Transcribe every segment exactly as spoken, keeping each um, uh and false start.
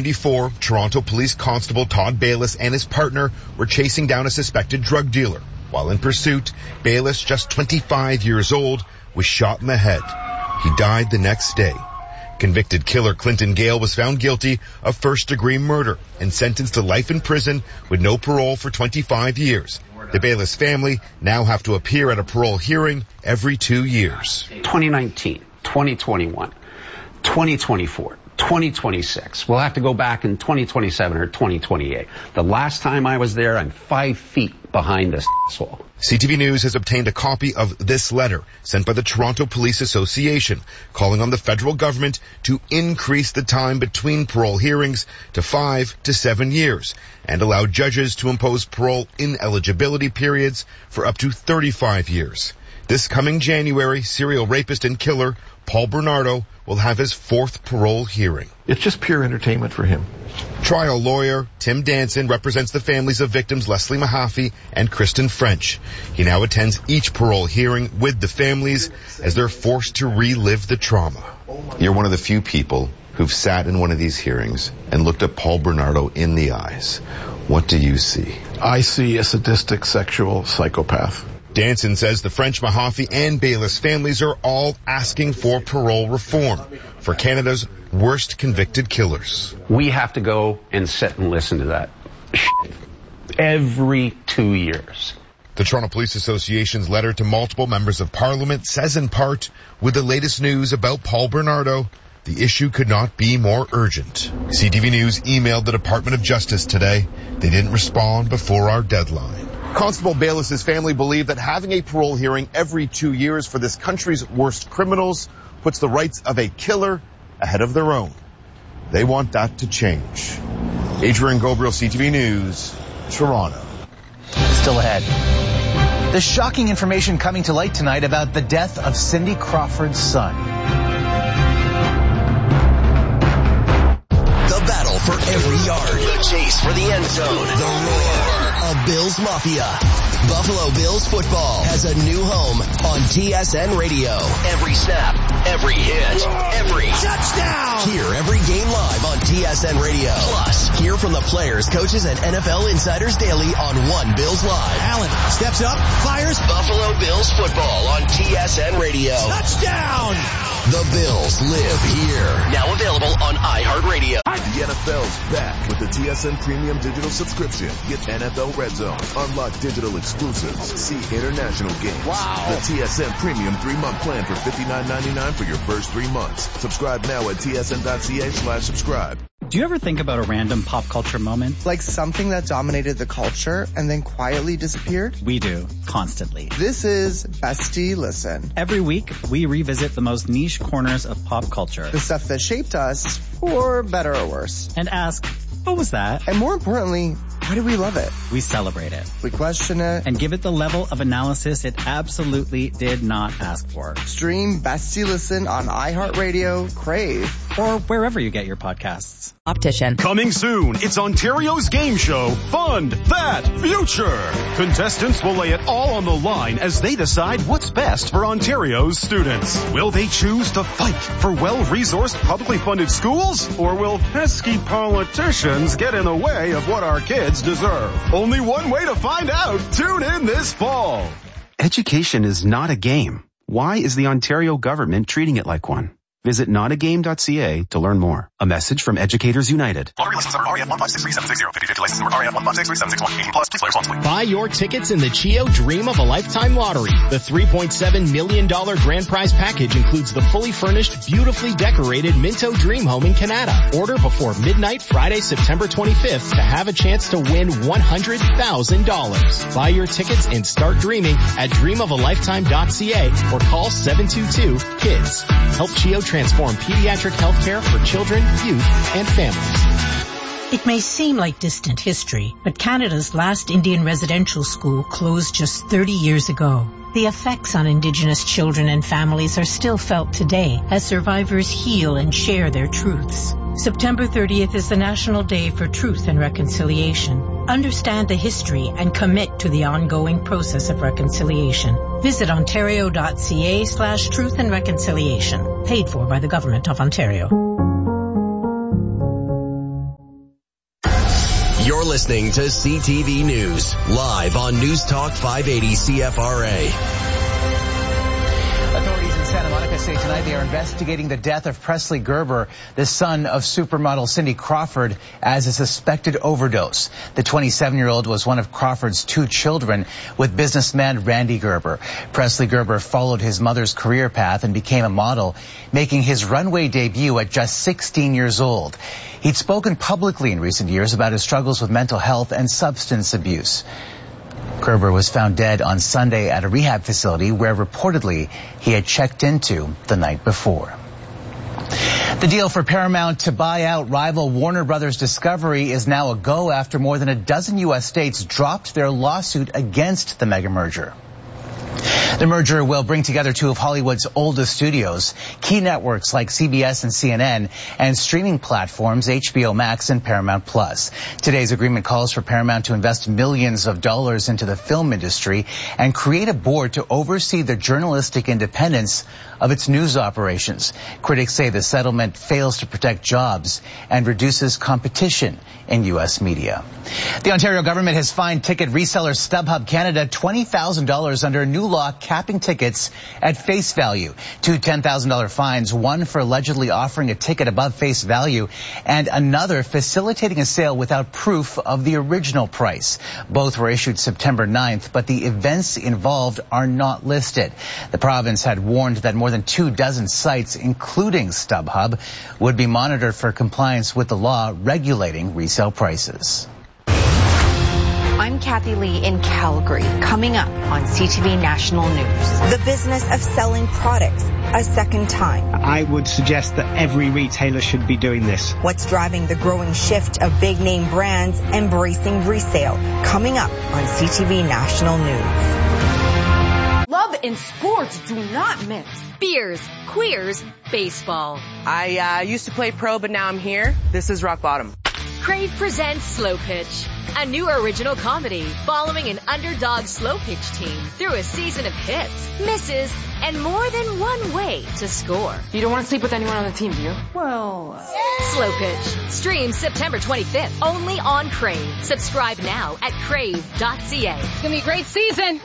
ninety-four, Toronto Police Constable Todd Bayless and his partner were chasing down a suspected drug dealer. While in pursuit, Bayless, just twenty-five years old, was shot in the head. He died the next day. Convicted killer Clinton Gale was found guilty of first-degree murder and sentenced to life in prison with no parole for twenty-five years. The Bayless family now have to appear at a parole hearing every two years. twenty nineteen, twenty twenty-one, twenty twenty-four, twenty twenty-six. We'll have to go back in twenty twenty-seven or twenty twenty-eight. The last time I was there, I'm five feet behind this asshole. C T V News has obtained a copy of this letter sent by the Toronto Police Association, calling on the federal government to increase the time between parole hearings to five to seven years and allow judges to impose parole ineligibility periods for up to thirty-five years. This coming January, serial rapist and killer Paul Bernardo will have his fourth parole hearing. It's just pure entertainment for him. Trial lawyer Tim Danson represents the families of victims Leslie Mahaffey and Kristen French. He now attends each parole hearing with the families as they're forced to relive the trauma. You're one of the few people who've sat in one of these hearings and looked at Paul Bernardo in the eyes. What do you see? I see a sadistic sexual psychopath. Danson says the French, Mahaffey, and Bayless families are all asking for parole reform for Canada's worst convicted killers. We have to go and sit and listen to that shit every two years. The Toronto Police Association's letter to multiple members of Parliament says in part, with the latest news about Paul Bernardo, the issue could not be more urgent. C T V News emailed the Department of Justice today. They didn't respond before our deadline. Constable Bayless's family believe that having a parole hearing every two years for this country's worst criminals puts the rights of a killer ahead of their own. They want that to change. Adrian Gobriel, C T V News, Toronto. Still ahead. The shocking information coming to light tonight about the death of Cindy Crawford's son. The battle for every yard. The chase for the end zone. The roar of Bills Mafia. Buffalo Bills football has a new home on T S N Radio. Every snap, every hit, every touchdown. Hear every game live on T S N Radio. Plus, hear from the players, coaches, and N F L insiders daily on One Bills Live. Allen steps up, fires. Buffalo Bills football on T S N Radio. Touchdown. The Bills live here. Now available on iHeartRadio. The N F L's back with the T S N Premium Digital Subscription. Get N F L Red Zone, unlock digital exclusives, see international games. Wow. The T S N Premium three-month plan for fifty-nine ninety-nine for your first three months. Subscribe now at tsn.ca slash subscribe. Do you ever think about a random pop culture moment? Like something that dominated the culture and then quietly disappeared? We do, constantly. This is Bestie Listen. Every week, we revisit the most niche corners of pop culture. The stuff that shaped us, for better or worse. And ask, what was that? And more importantly, why do we love it? We celebrate it. We question it. And give it the level of analysis it absolutely did not ask for. Stream Bestie Listen on iHeartRadio, Crave, or wherever you get your podcasts. Optician. Coming soon, it's Ontario's game show, Fund That Future. Contestants will lay it all on the line as they decide what's best for Ontario's students. Will they choose to fight for well-resourced, publicly funded schools? Or will pesky politicians get in the way of what our kids deserve? Only one way to find out. Tune in this fall. Education is not a game. Why is the Ontario government treating it like one? Visit not a game dot c a to learn more. A message from Educators United. Lottery license number R E F one five six three seven six zero. fifty fifty license number R E F one five six three seven six one. eighteen plus. Please play responsibly. Buy your tickets in the Chio Dream of a Lifetime Lottery. The three point seven million dollars grand prize package includes the fully furnished, beautifully decorated Minto Dream Home in Canada. Order before midnight Friday, September twenty-fifth to have a chance to win one hundred thousand dollars. Buy your tickets and start dreaming at dream of a lifetime dot c a or call seven two two KIDS. Help Chio transform pediatric healthcare for children, youth, and families. It may seem like distant history, but Canada's last Indian residential school closed just thirty years ago. The effects on Indigenous children and families are still felt today as survivors heal and share their truths. September thirtieth is the National Day for Truth and Reconciliation. Understand the history and commit to the ongoing process of reconciliation. Visit ontario dot c a slash truth and reconciliation. Paid for by the Government of Ontario. You're listening to C T V News, live on News Talk five eighty C F R A. Authorities in Santa Monica say tonight they are investigating the death of Presley Gerber, the son of supermodel Cindy Crawford, as a suspected overdose. The twenty-seven-year-old was one of Crawford's two children with businessman Randy Gerber. Presley Gerber followed his mother's career path and became a model, making his runway debut at just sixteen years old. He'd spoken publicly in recent years about his struggles with mental health and substance abuse. Gerber was found dead on Sunday at a rehab facility where reportedly he had checked into the night before. The deal for Paramount to buy out rival Warner Brothers Discovery is now a go after more than a dozen U S states dropped their lawsuit against the mega merger. The merger will bring together two of Hollywood's oldest studios, key networks like C B S and C N N, and streaming platforms H B O Max and Paramount Plus. Today's agreement calls for Paramount to invest millions of dollars into the film industry and create a board to oversee the journalistic independence of its news operations. Critics say the settlement fails to protect jobs and reduces competition in U S media. The Ontario government has fined ticket reseller StubHub Canada twenty thousand dollars under a new law capping tickets at face value. Two ten thousand dollars fines, one for allegedly offering a ticket above face value and another facilitating a sale without proof of the original price. Both were issued September ninth, but the events involved are not listed. The province had warned that more than two dozen sites, including StubHub, would be monitored for compliance with the law regulating resale prices. I'm Kathy Lee in Calgary, coming up on C T V National News. The business of selling products a second time. I would suggest that every retailer should be doing this. What's driving the growing shift of big name brands embracing resale? Coming up on C T V National News. Love and sports do not mix. Beers, queers, baseball. I uh, used to play pro, but now I'm here. This is rock bottom. Crave presents Slow Pitch, a new original comedy following an underdog slow pitch team through a season of hits, misses, and more than one way to score. You don't want to sleep with anyone on the team, do you? Well, uh... Slow Pitch streams September twenty-fifth only on Crave. Subscribe now at crave dot c a. It's gonna be a great season.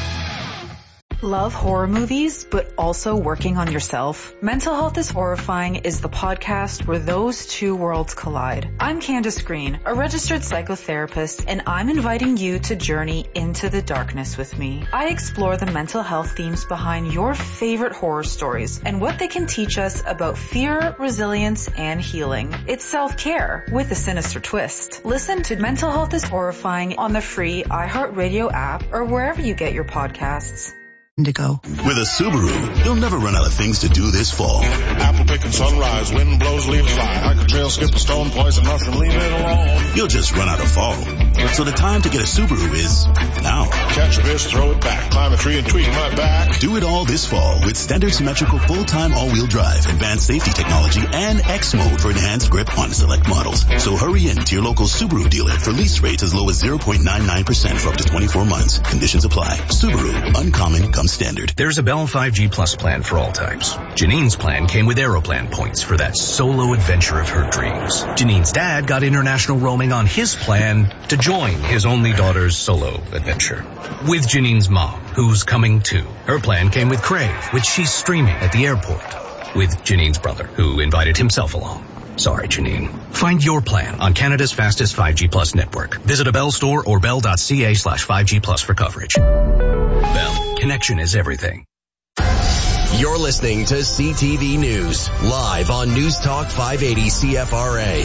Love horror movies, but also working on yourself? Mental Health is Horrifying is the podcast where those two worlds collide. I'm Candace Green, a registered psychotherapist, and I'm inviting you to journey into the darkness with me. I explore the mental health themes behind your favorite horror stories and what they can teach us about fear, resilience, and healing. It's self-care with a sinister twist. Listen to Mental Health is Horrifying on the free iHeartRadio app or wherever you get your podcasts. Indigo. With a Subaru, you'll never run out of things to do this fall. Apple picking sunrise, wind blows, leaves fly. Hike a trail, skip a stone, poison mushroom, leave it alone. You'll just run out of fall. So the time to get a Subaru is now. Catch a fish, throw it back, climb a tree and tweak my back. Do it all this fall with standard symmetrical full-time all-wheel drive, advanced safety technology, and X mode for enhanced grip on select models. So hurry in to your local Subaru dealer for lease rates as low as zero point nine nine percent for up to twenty-four months. Conditions apply. Subaru, uncommon comes standard. There's a Bell five G Plus plan for all types. Janine's plan came with Aeroplan points for that solo adventure of her dreams. Janine's dad got international roaming on his plan to join his only daughter's solo adventure. With Janine's mom, who's coming too. Her plan came with Crave, which she's streaming at the airport. With Janine's brother, who invited himself along. Sorry, Janine. Find your plan on Canada's fastest five G Plus network. Visit a Bell store or bell.ca slash 5G Plus for coverage. Bell. Connection is everything. You're listening to C T V News, live on News Talk five eighty C F R A.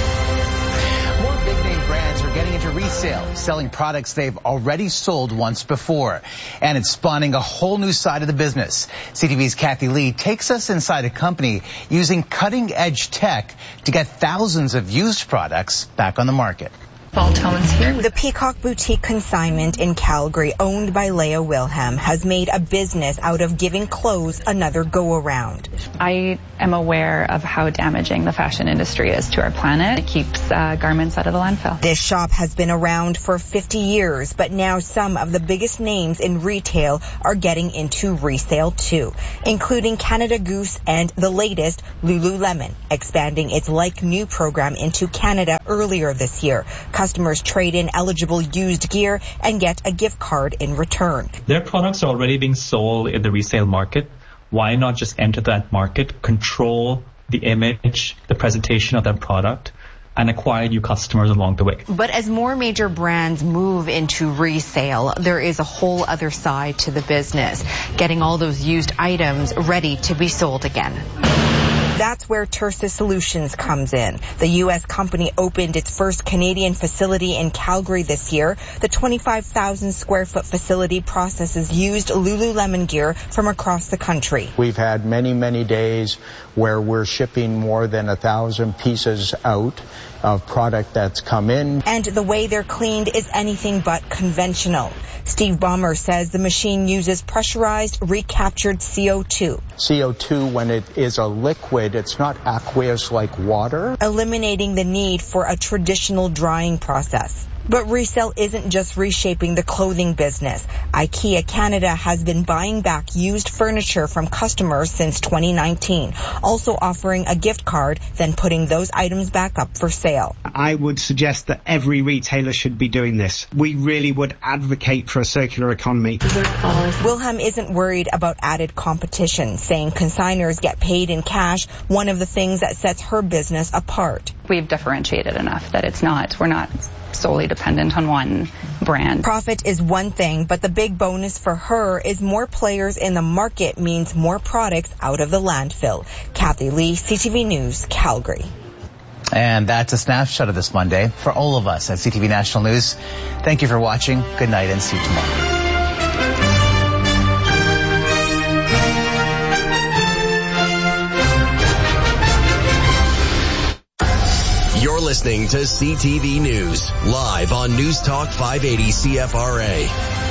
More big-name brands are getting into resale, selling products they've already sold once before. And it's spawning a whole new side of the business. C T V's Kathy Lee takes us inside a company using cutting-edge tech to get thousands of used products back on the market. Here. The Peacock Boutique Consignment in Calgary, owned by Leah Wilhelm, has made a business out of giving clothes another go-around. I am aware of how damaging the fashion industry is to our planet. It keeps uh, garments out of the landfill. This shop has been around for fifty years, but now some of the biggest names in retail are getting into resale too, including Canada Goose and the latest, Lululemon, expanding its Like New program into Canada earlier this year. Customers trade in eligible used gear and get a gift card in return. Their products are already being sold in the resale market. Why not just enter that market, control the image, the presentation of that product, and acquire new customers along the way? But as more major brands move into resale, there is a whole other side to the business, getting all those used items ready to be sold again. That's where Tersa Solutions comes in. The U S company opened its first Canadian facility in Calgary this year. The twenty-five thousand square foot facility processes used Lululemon gear from across the country. We've had many, many days where we're shipping more than a thousand pieces out of product that's come in. And the way they're cleaned is anything but conventional. Steve Baumer says the machine uses pressurized, recaptured C O two. C O two, when it is a liquid, it's not aqueous like water. Eliminating the need for a traditional drying process. But resale isn't just reshaping the clothing business. IKEA Canada has been buying back used furniture from customers since twenty nineteen, also offering a gift card, then putting those items back up for sale. I would suggest that every retailer should be doing this. We really would advocate for a circular economy. Wilhelm isn't worried about added competition, saying consigners get paid in cash, one of the things that sets her business apart. We've differentiated enough that it's not, we're not solely dependent on one brand. Profit is one thing, but the big bonus for her is more players in the market means more products out of the landfill. Kathy Lee, C T V News, Calgary. And that's a snapshot of this Monday. For all of us at C T V National News, thank you for watching. Good night and see you tomorrow. You're listening to C T V News, live on News Talk five eighty C F R A.